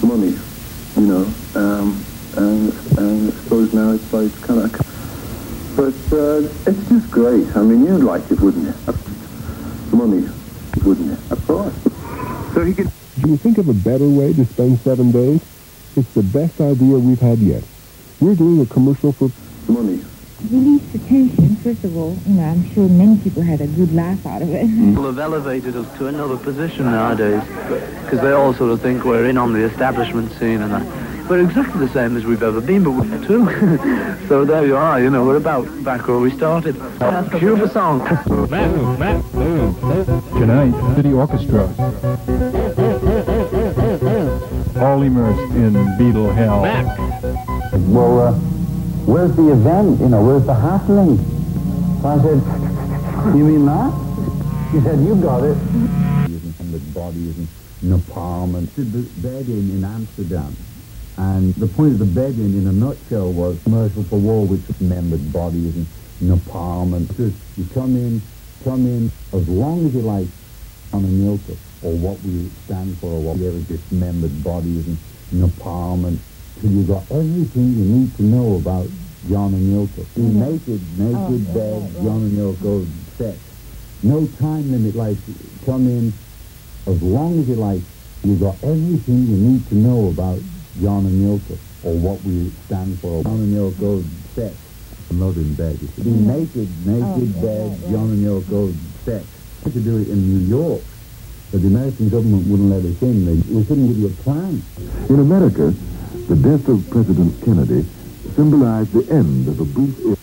money, you know, and I suppose now it's like kind of, but it's just great. I mean, you'd like it, wouldn't you? Money, wouldn't you? Of course. So he could. Do you think of a better way to spend 7 days? It's the best idea we've had yet. We're doing a commercial for money. Release the tension, first of all. You know, I'm sure many people had a good laugh out of it. People have elevated us to another position nowadays because they all sort of think we're in on the establishment scene and that. We're exactly the same as we've ever been, but we're too. So there you are, you know, we're about back where we started. Cue the song. Matt. Tonight, City Orchestra. All immersed in Beatle hell. Well, where's the event? You know, where's the happening? So I said, you mean that? He said, you got it. And the bodies and napalm and the bed-in Amsterdam. And the point of the bed-in a nutshell was commercial for war with dismembered bodies and napalm. And just, you come in as long as you like on a Milka, or what we stand for, or what we ever dismembered bodies and napalm, and till you got everything you need to know about John and Yoko. Naked bed, John and Yoko, sex. No time limit, like, come in as long as you like. You got everything you need to know about John and Yoko, or what we stand for. John and Yoko, sex. Not in bed. Naked bed, John and Yoko, sex. We could do it in New York, but the American government wouldn't let us in. We couldn't give you a plan. In America, the death of President Kennedy symbolized the end of a brief era.